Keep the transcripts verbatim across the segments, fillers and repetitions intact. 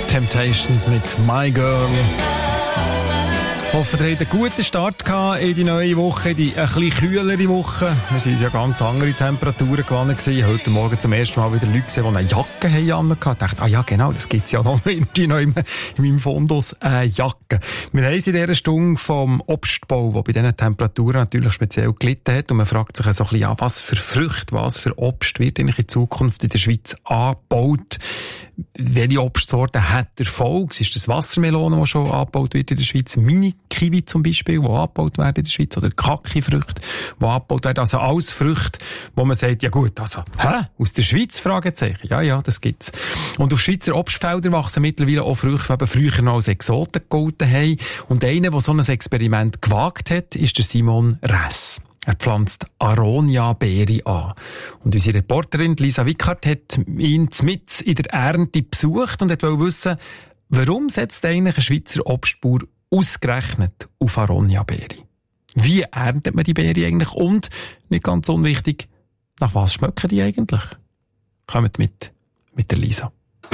Temptations mit My Girl. Ich hoffe, ihr hattet einen guten Start in die neue Woche, die ein bisschen kühlere Woche. Wir waren ja ganz andere Temperaturen gewohnt gewesen. Heute Morgen zum ersten Mal wieder Leute gesehen, die eine Jacke haben. Ich dachte, ah ja genau, das gibt es ja noch irgendwie noch in, in meinem Fundus, eine Jacke. Wir haben in dieser Stunde vom Obstbau, der bei diesen Temperaturen natürlich speziell gelitten hat. Und man fragt sich so ein bisschen, ja, was für Früchte, was für Obst wird eigentlich in Zukunft in der Schweiz angebaut? Welche Obstsorten hat Erfolg? Ist das Wassermelone, die schon angebaut wird in der Schweiz? Mini-Kiwi zum Beispiel, die angebaut werden in der Schweiz? Oder Kaki-Früchte, die angebaut werden? Also alles Früchte, wo man sagt, ja gut, also, hä? Aus der Schweiz? Fragezeichen. Ja, ja, das gibt's. Und auf Schweizer Obstfeldern wachsen mittlerweile auch Früchte, die eben früher noch als Exoten gegolten haben. Und einer, der so ein Experiment gewagt hat, ist der Simon Räss. Er pflanzt Aronia-Beere an. Und unsere Reporterin Lisa Wickert hat ihn mit in der Ernte besucht und wollte wissen, warum setzt eigentlich ein Schweizer Obstbauer ausgerechnet auf Aronia-Beere? Wie erntet man die Beere eigentlich? Und, nicht ganz unwichtig, nach was schmecken die eigentlich? Kommt mit, mit der Lisa.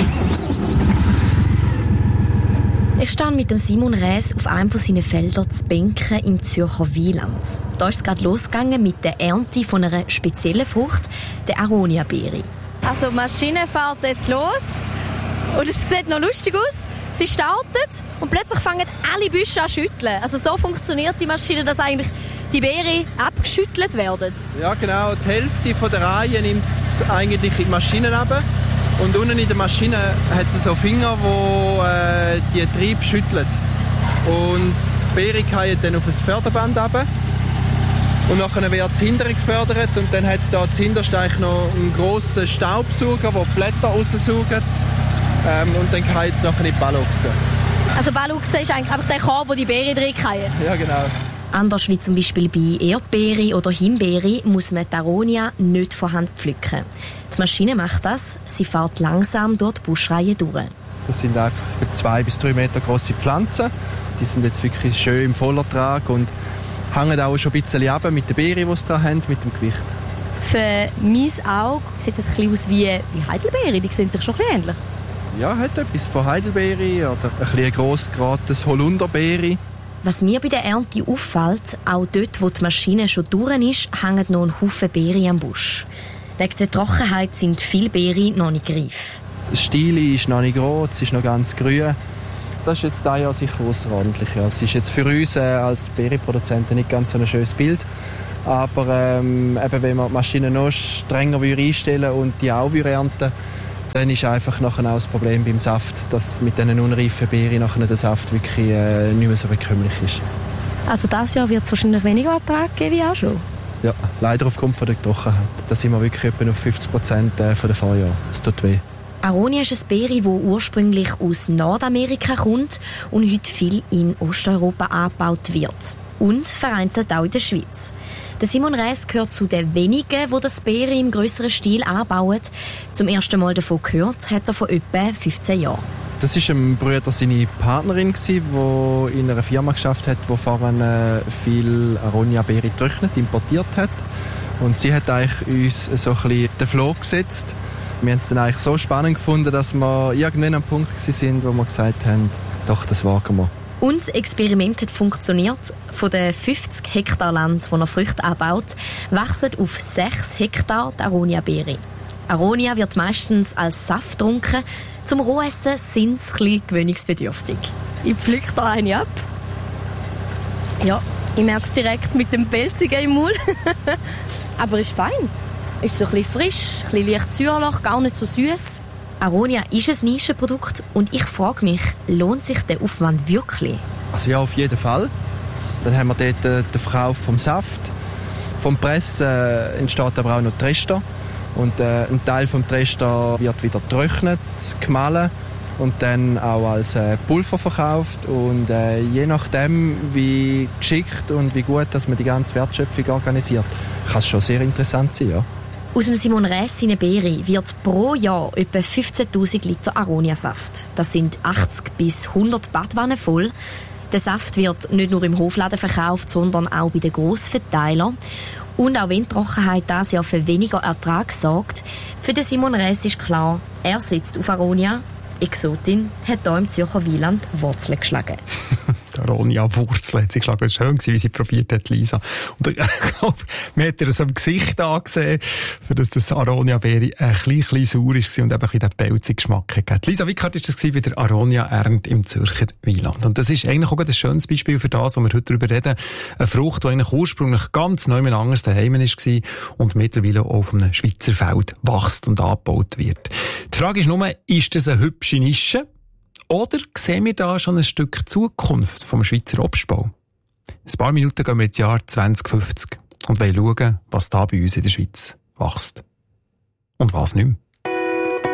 Ich stehe mit dem Simon Räss auf einem von seinen Feldern zu Benken im Zürcher Wieland. Da ist es gerade losgegangen mit der Ernte von einer speziellen Frucht, der Aronia-Beere. Also die Maschine fährt jetzt los und es sieht noch lustig aus. Sie startet und plötzlich fangen alle Büsche an zu schütteln. Also so funktioniert die Maschine, dass eigentlich die Beeren abgeschüttelt werden. Ja genau, die Hälfte von der Reihe nimmt es eigentlich in die Maschine runter. Und unten in der Maschine hat es so Finger, die äh, die Triebe schütteln. Und das Beere geht dann auf ein Förderband runter. Und nachher wird es hinterher gefördert. Und dann hat es da zuhinterst noch einen grossen Staubsauger, der die Blätter raussaugt. Ähm, und dann geht es nachher in die Balluchse. Also Balluchse ist eigentlich einfach der Korb, wo die Beeren drin fallen? Ja, genau. Anders wie zum Beispiel bei Erdbeere oder Himbeere muss man die Aronia nicht von Hand pflücken. Die Maschine macht das, sie fährt langsam durch die Buschreihe durch. Das sind einfach zwei bis drei Meter grosse Pflanzen. Die sind jetzt wirklich schön im Vollertrag und hängen auch schon ein bisschen ab mit den Beeren, die sie da haben, mit dem Gewicht. Für mein Auge sieht das ein bisschen aus wie, wie Heidelbeere, die sehen sich schon ein bisschen ähnlich. Ja, hat etwas von Heidelbeere oder ein bisschen gross geratenes Holunderbeere. Was mir bei der Ernte auffällt, auch dort, wo die Maschine schon durch ist, hängen noch ein Haufen Beeren am Busch. Wegen der Trockenheit sind viele Beeren noch nicht reif. Das Stiele ist noch nicht rot, es ist noch ganz grün. Das ist jetzt dieses Jahr sicher außerordentlich. Ja. Es ist jetzt für uns äh, als Beerenproduzenten nicht ganz so ein schönes Bild. Aber ähm, eben, wenn man die Maschine noch strenger einstellen und die auch ernten, dann ist einfach nachher auch das Problem beim Saft, dass mit diesen unreifen Beeren nachher der Saft wirklich äh, nicht mehr so bekömmlich ist. Also dieses Jahr wird es wahrscheinlich weniger Ertrag geben wie auch schon? Ja, leider aufgrund von der Trockenheit. Da sind wir wirklich etwa auf fünfzig Prozent von den Vorjahren. Das tut weh. Aronia ist ein Beere, das ursprünglich aus Nordamerika kommt und heute viel in Osteuropa angebaut wird. Und vereinzelt auch in der Schweiz. Der Simon Räss gehört zu den wenigen, die das Beere im grösseren Stil anbauen. Zum ersten Mal davon gehört hat er vor etwa fünfzehn Jahren. Das war ein Bruder seine Partnerin, die in einer Firma geschafft hat, die vorher viel Aronia-Beere getrocknet, importiert hat. Und sie hat eigentlich uns so ein bisschen den Floh gesetzt. Wir haben es dann eigentlich so spannend gefunden, dass wir irgendwann am Punkt waren, wo wir gesagt haben, doch, das wagen wir. Und das Experiment hat funktioniert. Von den fünfzig Hektar Land, wo er Früchte anbaut, wachsen auf sechs Hektar die Aronia-Beere. Aronia wird meistens als Saft getrunken. Zum Rohessen sind sie ein bisschen gewöhnungsbedürftig. Ich pflücke da eine ab. Ja, ich merke es direkt mit dem Pelzigen im Mund. Aber ist fein. Ist so ein bisschen frisch, ein bisschen leicht säuerlich, gar nicht so süß. Aronia ist ein Nischenprodukt und ich frage mich, lohnt sich der Aufwand wirklich? Also ja, auf jeden Fall. Dann haben wir dort den Verkauf vom Saft. Vom Pressen äh, entsteht aber auch noch Trester. Und äh, ein Teil vom Trester wird wieder getrocknet, gemahlen und dann auch als äh, Pulver verkauft. Und äh, je nachdem, wie geschickt und wie gut dass man die ganze Wertschöpfung organisiert, kann es schon sehr interessant sein. Ja. Aus dem Simon Räss seine Beere wird pro Jahr etwa fünfzehntausend Liter Aronia-Saft. Das sind achtzig bis hundert Badwannen voll. Der Saft wird nicht nur im Hofladen verkauft, sondern auch bei den Grossverteilern. Und auch wenn die Trockenheit dieses Jahr für weniger Ertrag sorgt, für den Simon Räss ist klar, er setzt auf Aronia Die Exotin hat hier im Zürcher Wieland Wurzeln geschlagen. Die Aronia-Wurzel hat sie geschlagen. Es war schön, wie sie probiert hat, Lisa. Und ich glaube, man hat ihr so im Gesicht angesehen, für dass das Aronia-Beere ein bisschen sauer war und eben ein bisschen den pelzigen Geschmack hat. Lisa Wickhardt war das bei der Aronia-Ernte im Zürcher Wieland. Und das ist eigentlich auch ein schönes Beispiel für das, was wir heute darüber reden. Eine Frucht, die eigentlich ursprünglich ganz neu anders daheim war und mittlerweile auch auf einem Schweizer Feld wächst und angebaut wird. Die Frage ist nur, ist das eine hübsche Nische? Oder sehen wir da schon ein Stück Zukunft vom Schweizer Obstbau? Ein paar Minuten gehen wir ins Jahr zwanzig fünfzig und wollen schauen, was da bei uns in der Schweiz wächst. Und was nicht mehr.